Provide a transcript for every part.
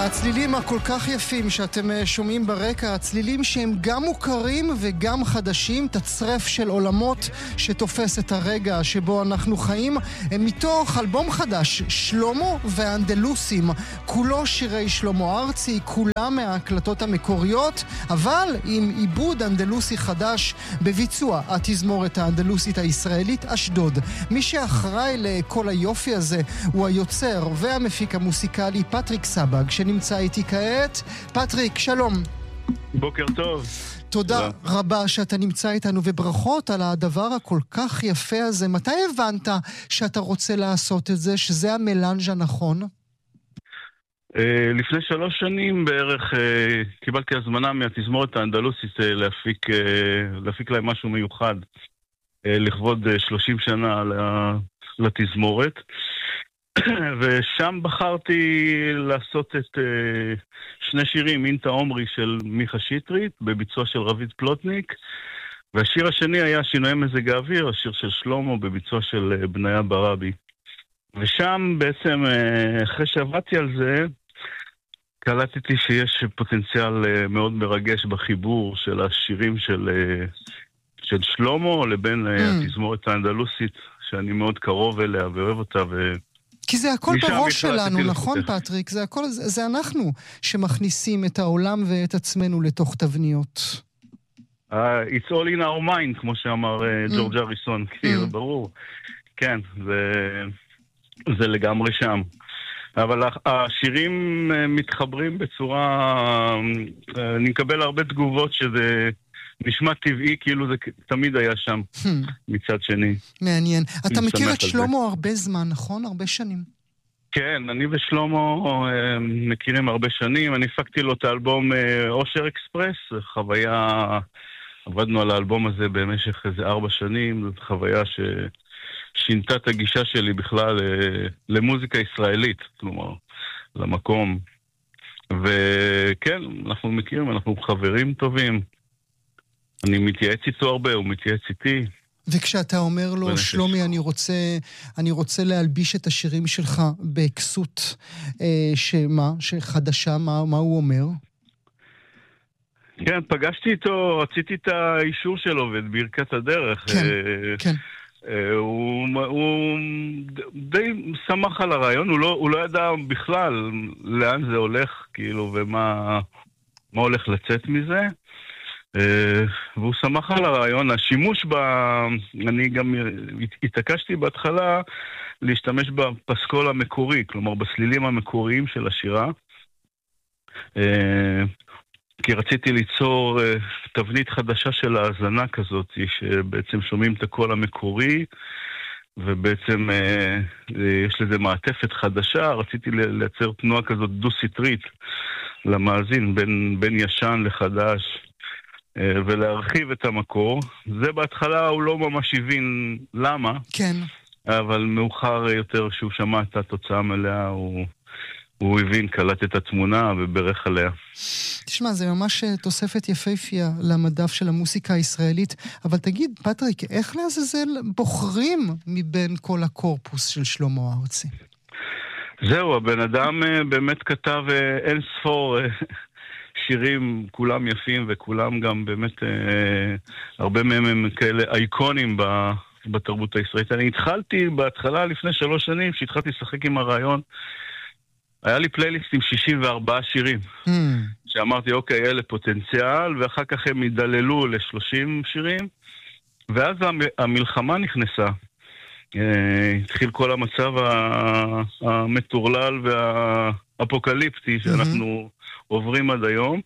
הצלילים הכל כך יפים שאתם שומעים ברקע, הצלילים שהם גם מוכרים וגם חדשים, תצרף של עולמות שתופס את הרגע שבו אנחנו חיים, הם מתוך אלבום חדש, שלמה והאנדלוסים, כולו שירי שלמה ארצי, כולם מההקלטות המקוריות, אבל עם עיבוד אנדלוסי חדש בביצוע התזמורת האנדלוסית הישראלית אשדוד. מי שאחראי לכל היופי הזה הוא היוצר והמפיק המוסיקלי פטריק סבג, שנמצא איתי כעת. פטריק, שלום. בוקר טוב. תודה רבה שאתה נמצא איתנו, וברכות על הדבר הכל כך יפה הזה. מתי הבנת שאתה רוצה לעשות את זה, שזה המלנג' הנכון? לפני 3 שנים בערך קיבלתי הזמנה מהתזמורת האנדלוסית להפיק להם משהו מיוחד לכבוד 30 שנה לתזמורת. ושם בחרתי לעשות את 2 שירים, אינטה עומרי של מיכה שטרית, בביצוע של רביד פלוטניק, והשיר השני היה שינוי מזג האוויר, השיר של שלמה, בביצוע של בניה ברבי. ושם בעצם, אחרי שעבדתי על זה, קלטתי שיש פוטנציאל מאוד מרגש בחיבור של השירים של שלמה לבין התזמורת האנדלוסית, שאני מאוד קרוב אליה ואוהב אותה, כי זה הכל בראש שלנו, נכון פטריק? זה הכל, זה אנחנו שמכניסים את העולם ואת עצמנו לתוך תבניות. It's all in our mind, כמו שאמר ג'ורג' אריסון, זה ברור. כן, זה לגמרי שם. אבל השירים מתחברים בצורה, אני מקבל הרבה תגובות שזה נשמע טבעי, כאילו זה תמיד היה שם מצד שני. מעניין. אתה מכיר את שלמה הרבה זמן, נכון? הרבה שנים. כן, אני ושלמה מכירים הרבה שנים. אני הפקתי לו את האלבום אושר אקספרס, חוויה, עבדנו על האלבום הזה במשך איזה 4 שנים, זאת חוויה ששינתה את הגישה שלי בכלל למוזיקה ישראלית, כלומר, למקום. וכן, אנחנו מכירים, אנחנו חברים טובים. אני מתייעץ איתו הרבה, הוא מתייעץ איתי. וכשאתה אומר לו, שלומי, אני רוצה להלביש את השירים שלך באקסות, שחדשה, מה הוא אומר? כן, פגשתי איתו, רציתי את האישור שלו ואת ברכת הדרך. כן, כן. הוא די שמח על הרעיון, הוא לא ידע בכלל לאן זה הולך, כאילו, ומה הולך לצאת מזה. והוא שמח על הרעיון. השימוש אני גם התעקשתי בהתחלה להשתמש בפסקול המקורי, כלומר בסלילים המקוריים של השירה, כי רציתי ליצור תבנית חדשה של האזנה כזאת, שבעצם שומעים את הקול המקורי ובעצם יש לזה מעטפת חדשה. רציתי לייצר תנועה כזאת דו-סטרית למאזין, בין ישן לחדש, ולהרחיב את המקור. זה בהתחלה הוא לא ממש הבין למה. כן. אבל מאוחר יותר שהוא שמע את התוצאה מלאה, הוא הבין, קלט את התמונה וברך עליה. תשמע, זה ממש תוספת יפהפייה למדף של המוסיקה הישראלית, אבל תגיד, פטריק, איך לעזאזל בוחרים מבין כל הקורפוס של שלמה ארצי? זהו, הבן אדם באמת כתב אין ספור שירים, כולם יפים וכולם גם באמת הרבה מהם הם כאלה אייקונים בתרבות הישראלית. אני התחלתי בהתחלה לפני 3 שנים, שהתחלתי לשחק עם הרעיון, היה לי פלייליסט עם 64 שירים, שאמרתי אוקיי, אלה פוטנציאל, ואחר כך הם ידללו ל30 שירים, ואז המלחמה נכנסה. התחיל כל המצב המטורלל והאפוקליפטי שאנחנו עוברים עד היום,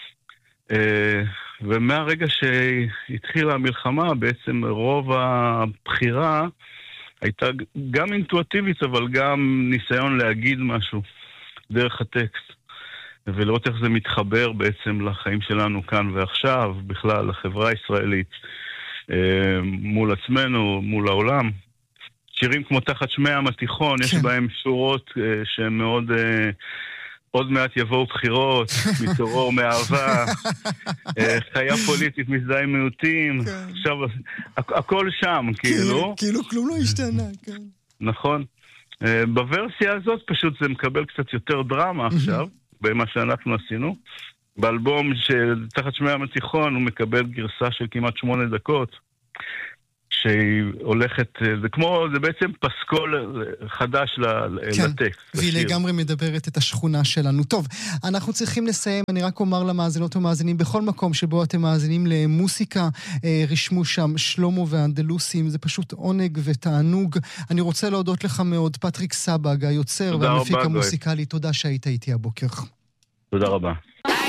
ומהרגע שהתחילה המלחמה בעצם רוב הבחירה הייתה גם אינטואטיבית, אבל גם ניסיון להגיד משהו דרך הטקסט, ולראות איך זה מתחבר בעצם לחיים שלנו כאן ועכשיו, בכלל לחברה הישראלית, מול עצמנו, מול העולם. שירים כמו תחת שמי ים התיכון, יש בהם שורות שהן מאוד, עוד מעט יבואו בחירות, מטרור, מאהבה, חיה פוליטית, מזדהה עם מיעוטים, עכשיו, הכל שם, כאילו. כאילו כלום לא השתנה, כן. נכון. בוורסיה הזאת פשוט זה מקבל קצת יותר דרמה עכשיו, במה שאנחנו עשינו. באלבום שתחת שמי ים התיכון הוא מקבל גרסה של כמעט 8 דקות, שהיא הולכת, זה בעצם פסקול חדש לטקסט. והיא לגמרי מדברת את השכונה שלנו. טוב, אנחנו צריכים לסיים, אני רק אומר למאזינות ומאזינים, בכל מקום שבו אתם מאזינים למוסיקה, רשמו שם שלמה והאנדלוסים, זה פשוט עונג ותענוג. אני רוצה להודות לך מאוד, פטריק סבג, היוצר והמפיק המוסיקלי, תודה שהיית איתי הבוקר. תודה רבה.